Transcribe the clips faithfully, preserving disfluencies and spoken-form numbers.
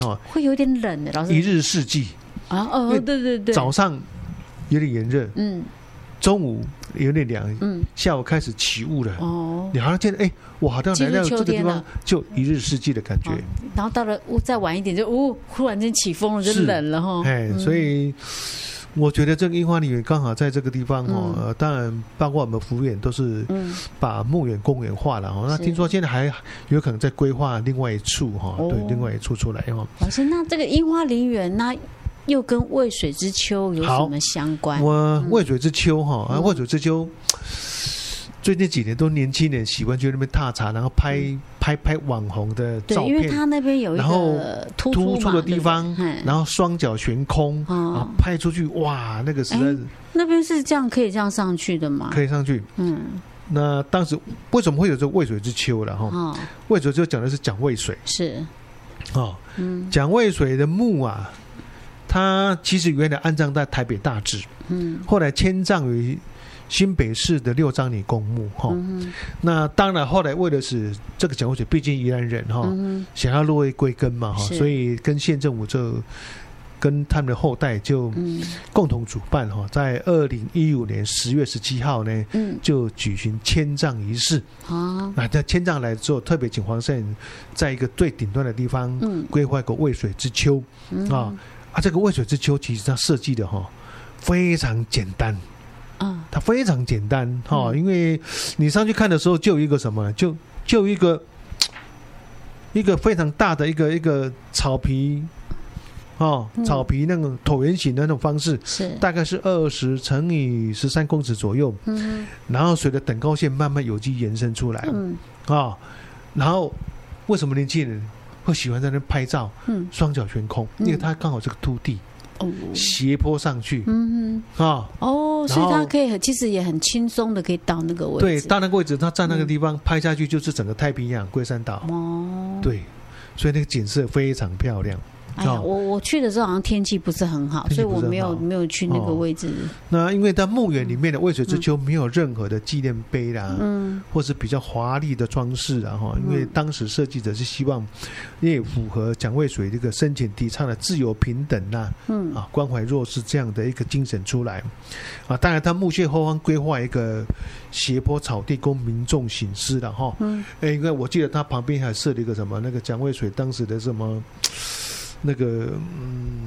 哦， 会有点冷的，老师。 一日四季啊，哦，对对对， 早上有点炎热， 嗯， 中午有点凉， 嗯， 下午开始起雾了， 哦， 你好像见哎，我好像来到这个地方就一日四季的感觉， 哦、然后到了再晚一点就呜、哦，忽然间起风了，就冷了哈， 哎、嗯，所以我觉得这个樱花林园刚好在这个地方哦、嗯呃，当然包括我们服务员都是把墓园公园化了哦、嗯。那听说现在还有可能在规划另外一处哈、哦，对，另外一处出来哈。 老师，那这个樱花林园那又跟渭水之丘有什么相关？ 我渭水之丘哈，啊，渭水之丘。最近几年都年轻人喜欢去那边踏查，然后拍、嗯、拍拍网红的照片， 因为它那边有一个突突出的地方，然后双脚悬空， 哦、 然后拍出去，哇，那个实在是、欸、 那边是这样可以这样上去的吗？ 可以上去， 嗯。 那当时为什么会有这个渭水之丘了哈？哦，渭水之丘讲的是蒋渭水， 是， 哦，嗯，蒋渭水的墓啊，他其实原来安葬在台北大直，嗯，后来迁葬于新北市的六张里公墓哈、嗯，那当然后来为了使这个蒋渭水毕竟宜兰人哈、嗯，想要落叶归根嘛哈，所以跟县政府就跟他们的后代就共同主办哈，在二零一五年十月十七号呢，嗯，就举行迁葬仪式啊。那在迁葬来之后，特别请黄圣人在一个最顶端的地方规划一个渭水之丘、嗯、啊啊，这个渭水之丘其实它设计的哈非常简单。啊，它非常简单哈、嗯，因为你上去看的时候，就有一个什么，就就一个一个非常大的一个一个草皮，哦，草皮那种椭圆形的那种方式，是、嗯、大概是二十乘以十三公尺左右，嗯，然后随着等高线慢慢有机延伸出来，嗯，啊、哦，然后为什么年轻人会喜欢在那拍照？嗯，双脚悬空，因为它刚好是个凸地。斜坡上去，嗯哼，啊， 哦，所以他可以其实也很轻松的可以到那个位置， 对，到那个位置，他站那个地方、嗯、拍下去就是整个太平洋龟山岛，哦，对，所以那个景色非常漂亮。 哎呀，我我去的时候好像天气不是很好，所以我没有没有去那个位置。哦、 那因为在墓园里面的渭水之丘没有任何的纪念碑啦，嗯，或是比较华丽的装饰啊，哈，因为当时设计者是希望也符合蒋渭水这个生前提倡的自由平等呐，嗯啊，关怀弱势这样的一个精神出来啊。当然，他墓穴后方规划一个斜坡草地供民众行施的哈，嗯，哎，因为我记得他旁边还设了一个什么那个蒋渭水当时的什么。那个嗯，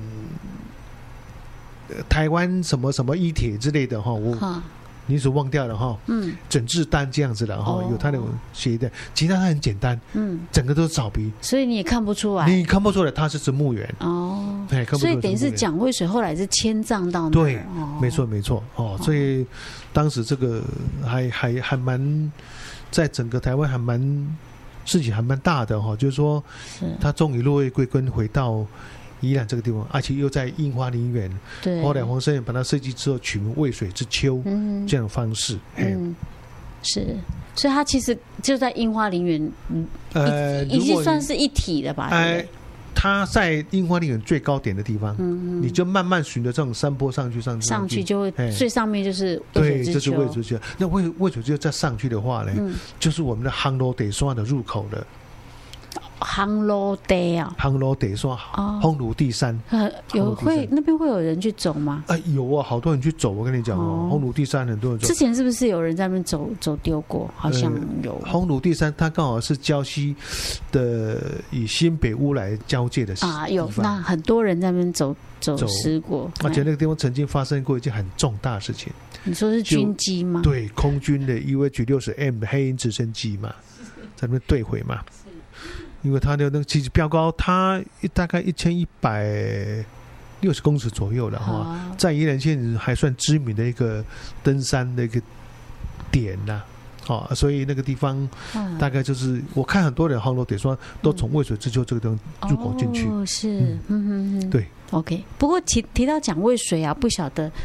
台湾什么什么一铁之类的哈，我你所忘掉了哈，嗯，整治单这样子的哈，有他的写的，其他它很简单，嗯，整个都是草皮， 所以你也看不出来， 你看不出来它是指墓园哦， 对， 所以等于是蒋渭水后来是迁葬到那， 对，哦、没错没错哦，所以当时这个还还还蛮在整个台湾还蛮。事情还蛮大的哈，就是说，他终于落叶归根，回到宜兰这个地方，而且又在樱花林园。对，后来黄圣远把它设计之后，取名渭水之丘，嗯，这样的方式，嗯， 是，所以它其实就在樱花林园，嗯，呃，已经算是一体了吧？哎、呃， 它在樱花林园最高点的地方，嗯，你就慢慢循着这种山坡上去，上去， 上去就会最上面就是对，这是渭水之丘。那渭渭水之丘再上去的话呢，嗯、就是我们的烘炉地山的入口了。 烘炉地啊， 烘炉地山，烘炉地山， 呃，有会那边会有人去走吗？ 啊、呃，有啊，好多人去走。我跟你讲哦，烘炉地山很多人走。 之前是不是有人在那边走走丢过？好像有。 烘炉地山它刚好是礁溪的以新北乌来交界的啊，有那很多人在那边走走失过， 而且那个地方曾经发生过一件很重大的事情。 你说是军机吗？ 对，空军的 U H 六十 M 黑鹰直升机嘛，在那边坠毁嘛。因为它的那个其实标高，它大概一千一百六十公尺左右了哈，在宜兰县还算知名的一个登山的一个点呐、啊，哦，所以那个地方大概就是我看很多人航楼得说都从渭水之丘这个地方入口进去， 哦，是，嗯嗯嗯， 对 ，OK。不过提提到蒋渭水啊，不晓得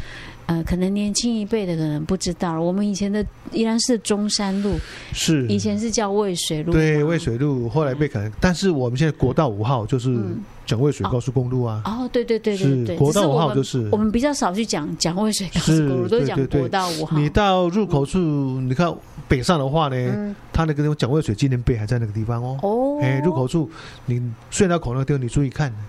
呃，可能年轻一辈的可能不知道，我们以前的宜兰市中山路是以前是叫渭水路， 对，渭水路后来被改，但是我们现在国道五号就是讲渭水高速公路啊。 哦，对对对对对， 国道五号就是我们比较少去讲讲渭水高速公路，都讲国道五号。 你到入口处，你看北上的话呢，嗯、它那个蒋渭水纪念碑还在那个地方哦。哦，哎，入口处你隧道口那个地方，你注意看。